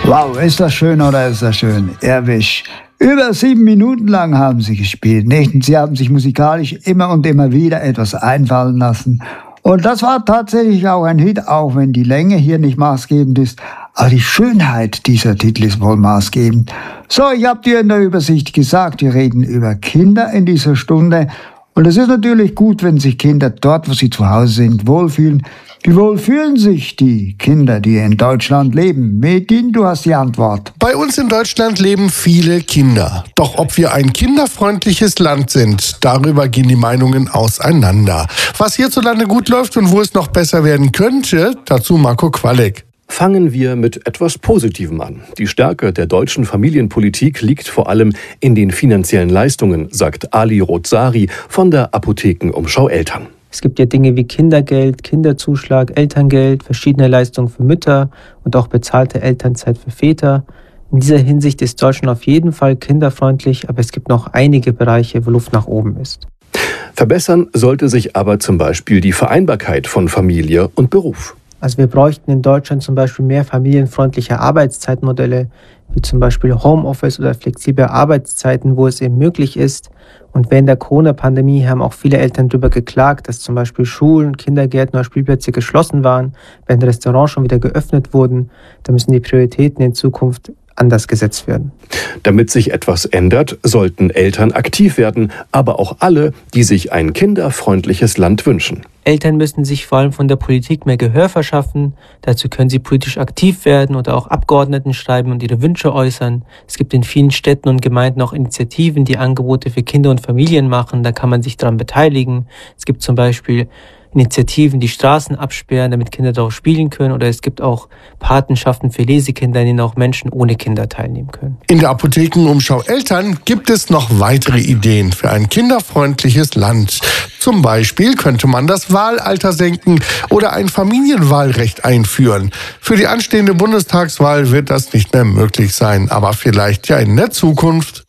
Wow, ist das schön oder ist das schön? Erwisch. Über 7 Minuten lang haben sie gespielt. Nicht? Sie haben sich musikalisch immer und immer wieder etwas einfallen lassen. Und das war tatsächlich auch ein Hit, auch wenn die Länge hier nicht maßgebend ist. Aber die Schönheit dieser Titel ist wohl maßgebend. So, ich habe dir in der Übersicht gesagt, wir reden über Kinder in dieser Stunde. Und es ist natürlich gut, wenn sich Kinder dort, wo sie zu Hause sind, wohlfühlen. Wie wohl fühlen sich die Kinder, die in Deutschland leben? Medin, du hast die Antwort. Bei uns in Deutschland leben viele Kinder. Doch ob wir ein kinderfreundliches Land sind, darüber gehen die Meinungen auseinander. Was hierzulande gut läuft und wo es noch besser werden könnte, dazu Marco Qualek. Fangen wir mit etwas Positivem an. Die Stärke der deutschen Familienpolitik liegt vor allem in den finanziellen Leistungen, sagt Ali Rozari von der Apothekenumschau Eltern. Es gibt ja Dinge wie Kindergeld, Kinderzuschlag, Elterngeld, verschiedene Leistungen für Mütter und auch bezahlte Elternzeit für Väter. In dieser Hinsicht ist Deutschland auf jeden Fall kinderfreundlich, aber es gibt noch einige Bereiche, wo Luft nach oben ist. Verbessern sollte sich aber zum Beispiel die Vereinbarkeit von Familie und Beruf. Also wir bräuchten in Deutschland zum Beispiel mehr familienfreundliche Arbeitszeitmodelle, wie zum Beispiel Homeoffice oder flexible Arbeitszeiten, wo es eben möglich ist. Und während der Corona-Pandemie haben auch viele Eltern darüber geklagt, dass zum Beispiel Schulen, Kindergärten oder Spielplätze geschlossen waren, während Restaurants schon wieder geöffnet wurden. Da müssen die Prioritäten in Zukunft anders gesetzt werden. Damit sich etwas ändert, sollten Eltern aktiv werden, aber auch alle, die sich ein kinderfreundliches Land wünschen. Eltern müssen sich vor allem von der Politik mehr Gehör verschaffen. Dazu können sie politisch aktiv werden oder auch Abgeordneten schreiben und ihre Wünsche äußern. Es gibt in vielen Städten und Gemeinden auch Initiativen, die Angebote für Kinder und Familien machen. Da kann man sich daran beteiligen. Es gibt zum Beispiel Initiativen, die Straßen absperren, damit Kinder darauf spielen können. Oder es gibt auch Patenschaften für Lesekinder, in denen auch Menschen ohne Kinder teilnehmen können. In der Apothekenumschau Eltern gibt es noch weitere Ideen für ein kinderfreundliches Land. Zum Beispiel könnte man das Wahlalter senken oder ein Familienwahlrecht einführen. Für die anstehende Bundestagswahl wird das nicht mehr möglich sein, aber vielleicht ja in der Zukunft.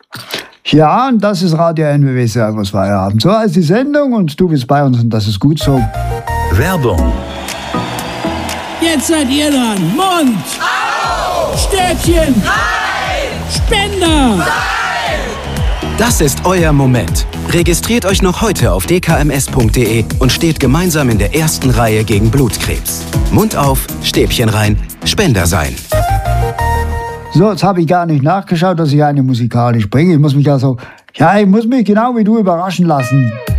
Ja, und das ist Radio NWW Servus Feierabend. So heißt die Sendung und du bist bei uns und das ist gut so. Werbung. Jetzt seid ihr dran. Mund. Au. Stäbchen. Nein. Spender. Nein. Das ist euer Moment. Registriert euch noch heute auf dkms.de und steht gemeinsam in der ersten Reihe gegen Blutkrebs. Mund auf, Stäbchen rein, Spender sein. So, jetzt habe ich gar nicht nachgeschaut, dass ich eine musikalisch bringe. Ich muss mich genau wie du überraschen lassen.